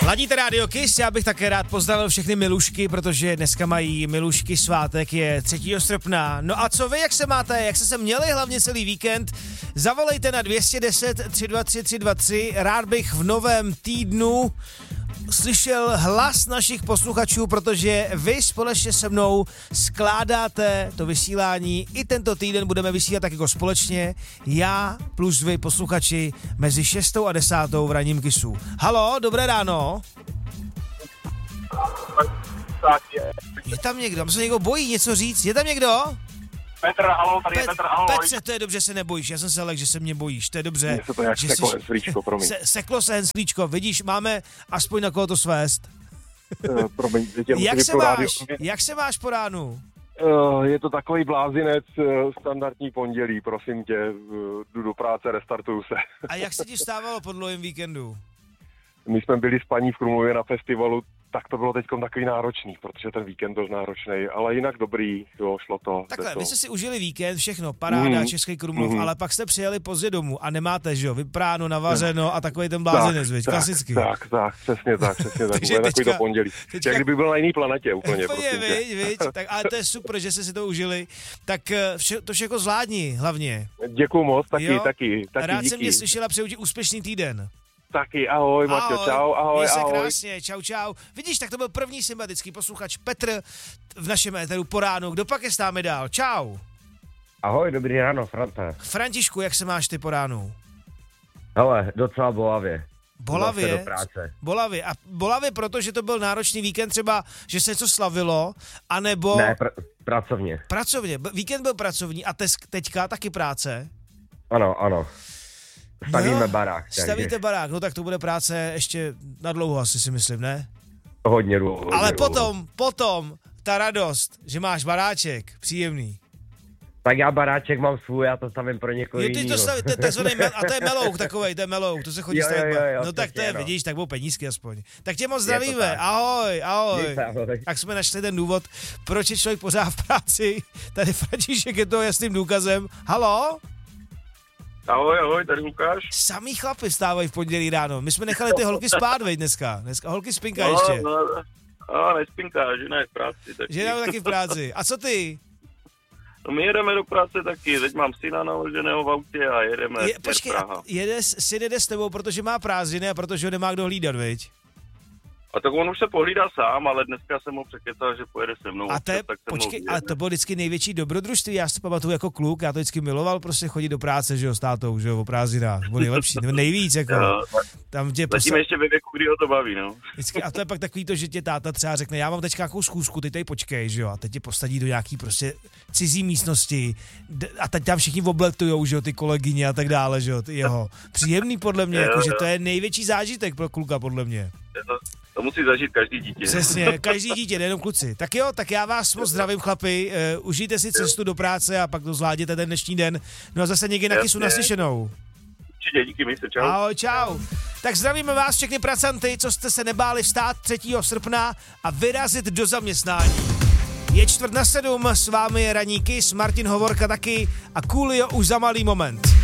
Ladíte Radio Kiss, já bych také rád pozdravil všechny milušky, protože dneska mají milušky svátek, je 3. srpna. No a co vy, jak se máte, jak jste se měli hlavně celý víkend? Zavolejte na 210 323 323, rád bych v novém týdnu slyšel hlas našich posluchačů, protože vy společně se mnou skládáte to vysílání. I tento týden budeme vysílat tak jako společně, já plus vy posluchači mezi 6. a 10. v ranním Kissu. Halo, dobré ráno. Je tam někdo, tam se někdo bojí něco říct, je tam někdo? Petr, ahoj, tady je Petr, ahoj. Petře, to je dobře, se nebojíš, já jsem se lekl, že se mě bojíš, to je dobře. Mně se to nějak seklo henslíčko, promiň. Seklo se henslíčko, vidíš, máme aspoň na koho to svést. Promiň, Jak se máš po ránu? Je to takový blázinec, standardní pondělí, prosím tě, jdu do práce, restartuju se. A jak se ti vstávalo po dlouhém víkendu? My jsme byli s paní v Krumlově na festivalu, tak to bylo teďkom takový náročný, protože ten víkend byl náročný, ale jinak dobrý, jo, šlo to. Takhle, vy jste si užili víkend, všechno, paráda, Český Krumlov, ale pak jste přijeli pozdě domů a nemáte, že jo, vypráno, navařeno a takový ten blázinec, viď, klasicky. Tak, přesně tak, úplně takový to pondělí. Jak kdyby byl na jiný planetě úplně, prosím tě. Viď, tak, ale to je super, že jste si to užili, tak to všechno zvládni, hlavně. Děkuju moc, taky, rád díky. jsem mě slyšela, přeju ti úspěšný týden. Taky, ahoj, Maťo, čau, ahoj, se ahoj. Krásně, čau. Vidíš, tak to byl první sympatický posluchač Petr v našem éteru po ránu. Kdo pak je s námi dál? Čau. Ahoj, dobrý ráno, Frante. Františku, jak se máš ty po ránu? Hele, docela bolavě. Bolavě? Do práce. Bolavě. A bolavě, protože to byl náročný víkend třeba, že se něco slavilo, anebo... Ne, pracovně. Pracovně. Víkend byl pracovní a teďka taky práce? Ano. Stavíme barák. Stavíte barák, no tak to bude práce ještě na dlouho asi si myslím, ne? Hodně dlouho. Ale potom ta radost, že máš baráček, příjemný. Tak já baráček mám svůj, já to stavím pro někoho jinýho. Ty to staví, to je takzvaný, a to je melouk takovej, to je melouk, to se chodí stavit. No tak to je, vidíš, tak budou penízky aspoň. Tak tě moc zdravíme, ahoj. Tak jsme našli ten důvod, proč je člověk pořád v práci. Tady František je toho jasným důkazem. Halo? Ahoj, tady Lukáš. Samý chlapi vstávají v pondělí ráno. My jsme nechali ty holky spát, veď dneska holky spinká ještě. No, nespinká, žena je v práci. Taky. Žena je taky v práci. A co ty? No my jedeme do práce taky, teď mám syna naloženého v autě a jedeme počkej, Praha. Syn jede s tebou, protože má prázdniny a protože ho nemá kdo hlídat, viď? A tak on už se pohlídá sám, ale dneska jsem ho překecal, že pojede se mnou. Ale to bylo vždycky největší dobrodružství, já si pamatuju jako kluk, já to vždycky miloval, prostě chodit do práce, že jo, s tátou, že jo, o prázdninách, bylo nejlepší, nejvíc, jako. Tam tě zatím ještě ve věku, kdy ho to baví, no. Vždycky, a to je pak takový to, že tě táta třeba řekne, já mám teďka nějakou schůzku, ty tady počkej, že jo, a teď tě posadí do nějaký prostě cizí místnosti a teď tam všichni obletujou, že jo, ty kolegyně a tak dále, že jo, jeho. Příjemný podle mě, jako, že to je největší zážitek pro kluka, podle mě. To musí zažít každý dítě. Přesně, každý dítě, nejenom kluci. Tak jo, tak já vás moc zdravím, chlapi, užijte si cestu do práce a pak to zvládněte ten dnešní den. No a zase někdy na Kissu naslyšenou. Určitě, díky, mi se, čau. Ahoj, čau. Tak zdravíme vás všechny pracanty, co jste se nebáli vstát 3. srpna a vyrazit do zaměstnání. Je 6:45, s vámi je ranní Kiss, Martin Hovorka taky a Coolio už za malý moment.